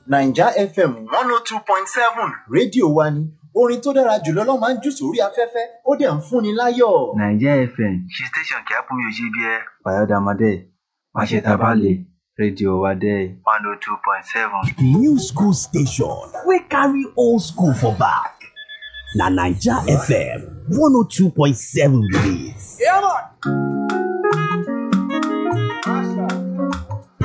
Naija FM 102.7 rédíò wa ni orin tó dára jùlọ ló máa ń jù sórí afẹ́fẹ́ ó dẹ̀ ń fúnni láyọ̀. Naija FM ṣí station kí á pín mi ò ṣe bí ẹ Fayọ̀dàmọ́dé Máṣẹ́tàbálẹ̀ rédíò wa dé 102.7. New school station wey carry old school for back. Na Naija FM 102.7 be dis. Yeah, man.